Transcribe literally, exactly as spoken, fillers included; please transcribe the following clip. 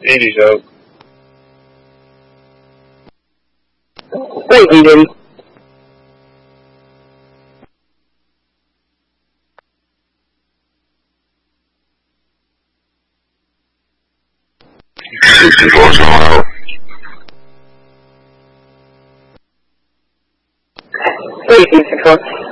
Easy, Joe. Thank you, Diddy. sixty-four, someone out. Three sixty-four.